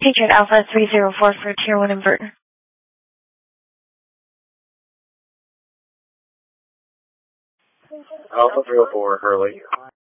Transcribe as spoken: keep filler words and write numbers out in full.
Patriot Alpha three zero four for Tier one inverter. Alpha three oh four, Hurley.